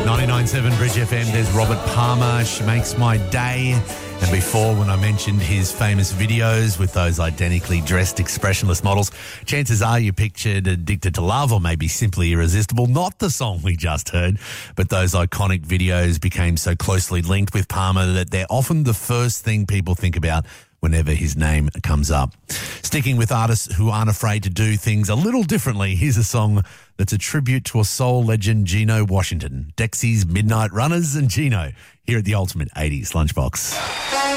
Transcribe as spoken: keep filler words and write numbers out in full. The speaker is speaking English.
ninety-nine point seven Bridge F M, there's Robert Palmer, She Makes My Day. And before, when I mentioned his famous videos with those identically dressed expressionless models, chances are you pictured Addicted to Love or maybe Simply Irresistible, not the song we just heard. But those iconic videos became so closely linked with Palmer that they're often the first thing people think about whenever his name comes up. Sticking with artists who aren't afraid to do things a little differently, here's a song that's a tribute to a soul legend, Geno Washington. Dexy's Midnight Runners and Geno here at the Ultimate eighties Lunchbox.